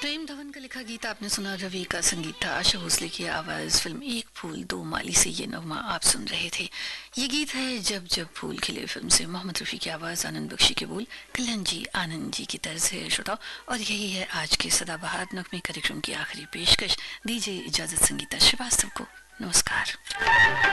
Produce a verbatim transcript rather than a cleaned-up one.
प्रेम धवन का लिखा गीत आपने सुना, रवि का संगीत था, आशा भोसले की आवाज, फिल्म एक फूल दो माली से ये नगमा आप सुन रहे थे। ये गीत है जब जब फूल खिले फिल्म से, मोहम्मद रफी की आवाज, आनंद बख्शी के बोल, कल्याण जी आनंद जी की तर्ज है श्रोताओ। और यही है आज के सदाबहार नगमे कार्यक्रम की आखिरी पेशकश। दीजिए इजाजत संगीता श्रीवास्तव को। नमस्कार।